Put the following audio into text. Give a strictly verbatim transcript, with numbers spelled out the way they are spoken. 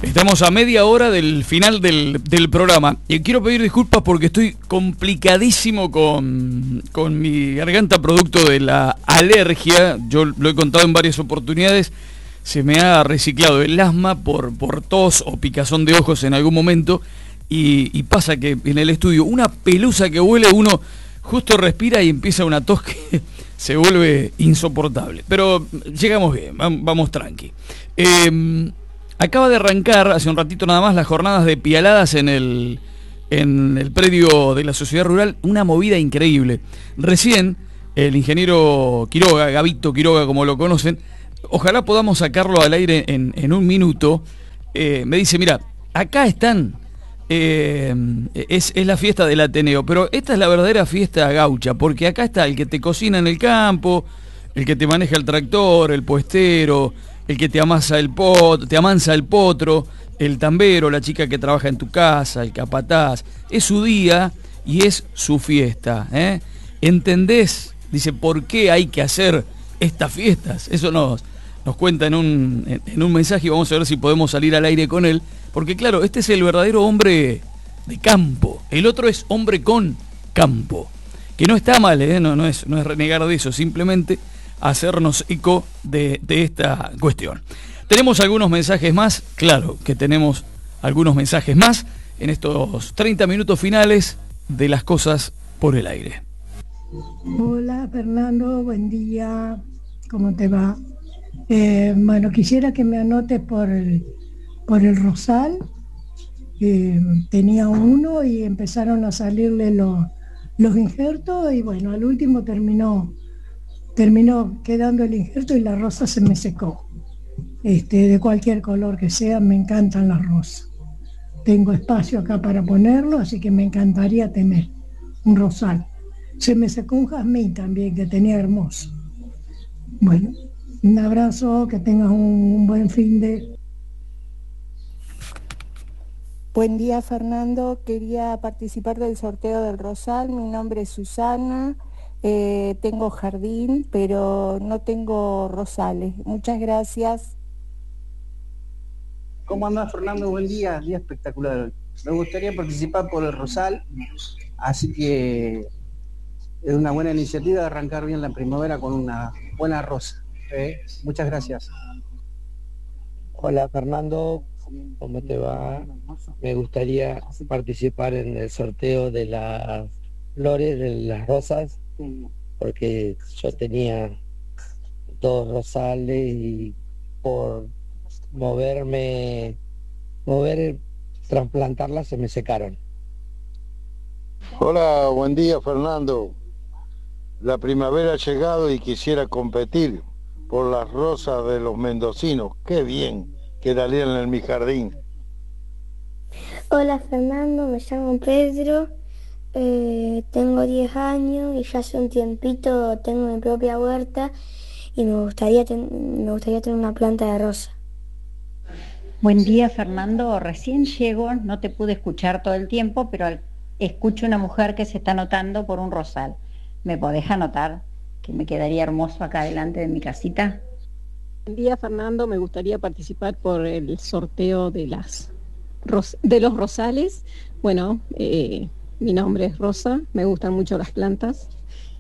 Estamos a media hora del final del, del programa. Y quiero pedir disculpas porque estoy complicadísimo con, con mi garganta producto de la alergia. Yo lo he contado en varias oportunidades. Se me ha reciclado el asma por, por tos o picazón de ojos en algún momento. Y, y pasa que en el estudio una pelusa que huele, uno justo respira y empieza una tos que se vuelve insoportable. Pero llegamos bien, vamos tranqui. Eh, acaba de arrancar hace un ratito nada más las jornadas de pialadas en el, en el predio de la Sociedad Rural. Una movida increíble. Recién el ingeniero Quiroga, Gabito Quiroga como lo conocen, ojalá podamos sacarlo al aire en, en un minuto. Eh, me dice, mira, acá están... Eh, es, es la fiesta del Ateneo, pero esta es la verdadera fiesta gaucha, porque acá está el que te cocina en el campo, el que te maneja el tractor, el puestero, el que te amasa el pot, te amansa el potro, el tambero, la chica que trabaja en tu casa, el capataz. Es su día y es su fiesta, ¿eh? ¿Entendés? Dice, ¿por qué hay que hacer estas fiestas? Eso nos, nos cuenta en un, en, en un mensaje y vamos a ver si podemos salir al aire con él. Porque claro, este es el verdadero hombre de campo. El otro es hombre con campo. Que no está mal, ¿eh? no, no, es, no es renegar de eso, simplemente hacernos eco de, de esta cuestión. ¿Tenemos algunos mensajes más? Claro que tenemos algunos mensajes más en estos treinta minutos finales de Las Cosas por el Aire. Hola Fernando, buen día. ¿Cómo te va? Eh, bueno, quisiera que me anotes por el... por el Rosal. Eh, tenía uno y empezaron a salirle los, los injertos y bueno, al último terminó terminó quedando el injerto y la rosa se me secó. Este, de cualquier color que sea, me encantan las rosas. Tengo espacio acá para ponerlo, así que me encantaría tener un rosal. Se me secó un jazmín también, que tenía hermoso. Bueno, un abrazo, que tengas un, un buen fin de... Buen día Fernando, quería participar del sorteo del Rosal. Mi nombre es Susana, eh, tengo jardín, pero no tengo rosales. Muchas gracias. ¿Cómo andás Fernando? Buen día, día espectacular. Me gustaría participar por el Rosal, así que es una buena iniciativa de arrancar bien la primavera con una buena rosa. ¿eh? Muchas gracias. Hola Fernando, ¿cómo te va? Me gustaría participar en el sorteo de las flores, de las rosas, porque yo tenía dos rosales y por moverme, mover, trasplantarlas se me secaron. Hola, buen día Fernando. La primavera ha llegado y quisiera competir por las rosas de los mendocinos. ¡Qué bien! Quedarían en mi jardín. Hola Fernando, me llamo Pedro, eh, tengo diez años y ya hace un tiempito tengo mi propia huerta y me gustaría, ten- me gustaría tener una planta de rosa. Buen día Fernando, recién llego, no te pude escuchar todo el tiempo, pero al- escucho una mujer que se está anotando por un rosal. ¿Me podés anotar? Que me quedaría hermoso acá delante de mi casita. Buen día Fernando, me gustaría participar por el sorteo de las ros- de los rosales. Bueno, eh, mi nombre es Rosa, me gustan mucho las plantas